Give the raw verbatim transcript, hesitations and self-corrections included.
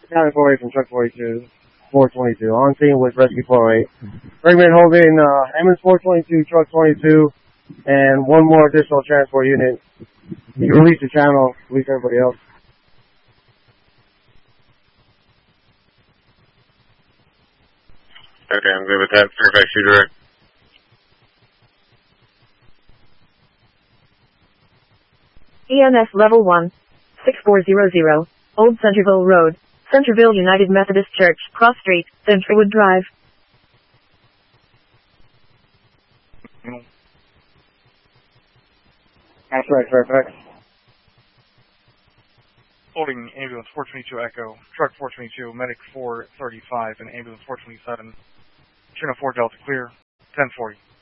County four eight from truck forty-two, four twenty-two. On scene with rescue four eight. Bregman holding uh, Emmons four twenty-two, truck twenty-two, and one more additional transport unit. You can release the channel, release everybody else. Okay, I'm good with that. Fairfax, you direct. E M S Level one, six four zero zero, Old Centerville Road, Centerville United Methodist Church, Cross Street, Centerwood Drive. That's right, Fairfax. Holding ambulance four twenty-two Echo, truck four twenty-two, medic four thirty-five, and ambulance four twenty-seven. Chino four Delta clear, ten forty.